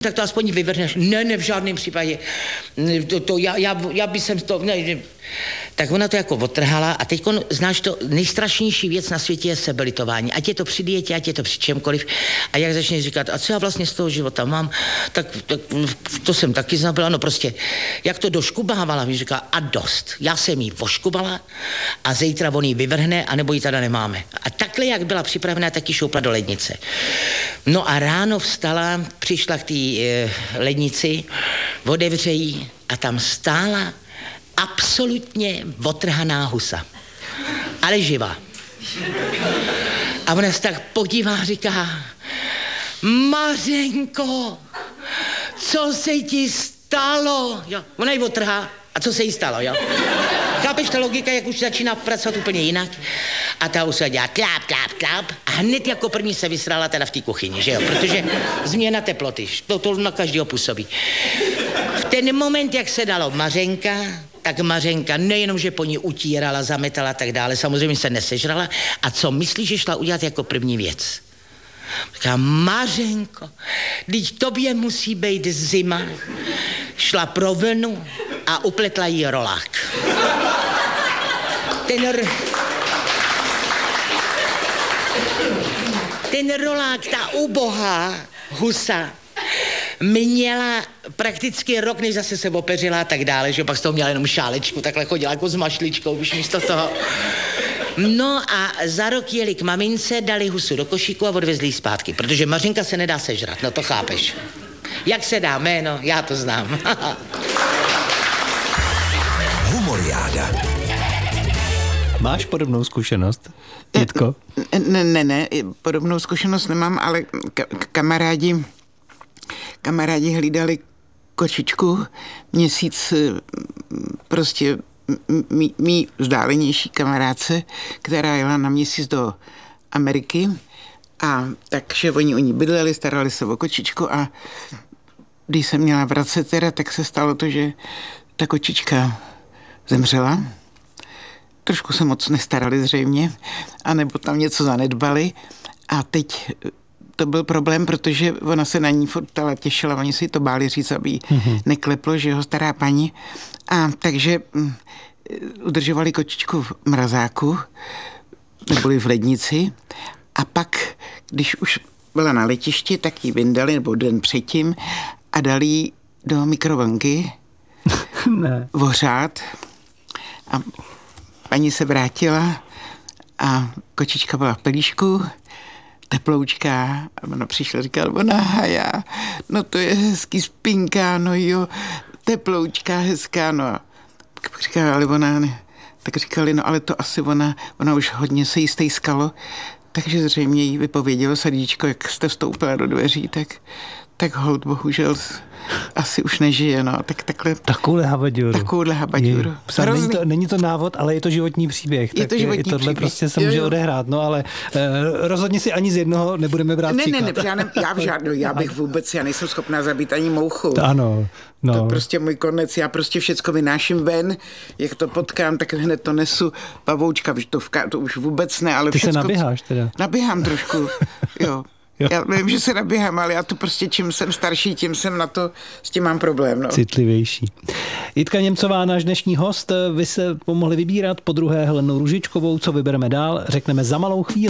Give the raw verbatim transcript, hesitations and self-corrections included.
tak to aspoň vyvrhneš. Ne, ne, v žádném případě. To, to, já, já, já bych jsem to... Ne, ne. Tak ona to jako odtrhala a teď znáš to, nejstrašnější věc na světě je sebelitování. Ať je to při dietě, ať je to při čemkoliv. A jak začneš říkat, a co já vlastně z toho života mám, tak, tak to jsem taky znabila, no prostě, jak to doškubávala, mi říká, a dost. Já jsem jí voškubala a zítra on jí vyvrhne, anebo ji teda nemáme. A takhle, jak byla připravená, tak ji šoupla do lednice. No a ráno vstala, přišla k té e, lednici, otevře jí a tam stála absolutně otrhaná husa. Ale živá. A ona se tak podívá a říká, Mařenko, co se ti stalo? Jo. Ona ji otrhá. A co se jí stalo, jo? Chápeš, ta logika, jak už začíná pracovat úplně jinak? A ta husa dělá tláp, tláp, tláp. A hned jako první se vysrala teda v té kuchyni, že jo? Protože změna teploty, to, to na každého působí. V ten moment, jak se dalo Mařenka, tak Mařenka nejenom, že po ní utírala, zametala a tak dále, samozřejmě se nesežrala. A co myslíš, že šla udělat jako první věc? Říká, Mařenko, teď tobě musí být zima. Šla pro vlnu a upletla jí rolák. Ten, r... Ten rolák, ta ubohá husa, měla prakticky rok, než zase se opeřila a tak dále, že pak z toho měla jenom šálečku, takhle chodila jako s mašličkou, už místo toho. No a za rok jeli k mamince, dali husu do košíku a odvezli ji zpátky, protože Mařenka se nedá sežrat, no to chápeš. Jak se dá jméno, já to znám. Humoriáda. Máš podobnou zkušenost, Jitko? Ne, ne, ne, podobnou zkušenost nemám, ale ka- kamarádi, kamarádi hlídali kočičku měsíc, prostě mý, mý vzdálenější kamarádce, která jela na měsíc do Ameriky, a takže oni u ní bydleli, starali se o kočičku a když se měla vracet teda, tak se stalo to, že ta kočička zemřela. Trošku se moc nestarali zřejmě, anebo tam něco zanedbali a teď to byl problém, protože ona se na ní furt ptala, těšila, oni si to báli říct, aby mm-hmm. nekleplo, že ho stará paní. A takže um, udržovali kočičku v mrazáku, neboli v lednici, a pak, když už byla na letišti, tak ji vyndali, nebo den předtím, a dali ji do mikrovlnky ohřát. A paní se vrátila a kočička byla v pelíšku, teploučká, a ona přišla, říkala, ona haja, no to je hezký spinká, no jo, teploučká, hezká, no. Tak říkala, ale ona ne. Tak říkali, no ale to asi ona, ona už hodně se jí stejskalo, takže zřejmě jí vypovědělo srdíčko, jak jste vstoupila do dveří, tak, tak holt bohužel asi už nežije, no, tak takhle. Takovouhle habaďuru. Takovouhle habaďuru. Není to, není to návod, ale je to životní příběh. Je to životní i tohle příběh. prostě se jo, může jo. odehrát, no, ale eh, rozhodně si ani z jednoho nebudeme brát ne, příklad. Ne, ne, žádném, já, v žádnou, já bych vůbec, já nejsem schopná zabít ani mouchu. To ano, no. To prostě můj konec, já prostě všecko vynáším ven, jak to potkám, tak hned to nesu, pavoučka, to, to už vůbec ne, ale Ty všecko... se naběháš teda. Naběhám trošku, jo. Já vím, že se naběhám, ale já to prostě, čím jsem starší, tím jsem na to, s tím mám problém. No. Citlivější. Jitka Němcová, náš dnešní host, vy se pomohli vybírat, po druhé Helenou Růžičkovou, co vybereme dál, řekneme za malou chvíli.